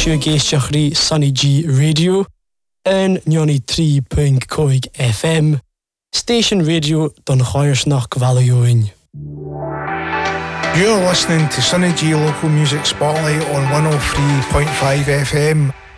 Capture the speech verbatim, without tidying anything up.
Siw géisteach rí Sunny G Radio an ninety-three point four F M, Station Radio don Choirsnach Gvalioin. You're listening to Sunny G Local Music Spotlight on one oh three point five F M.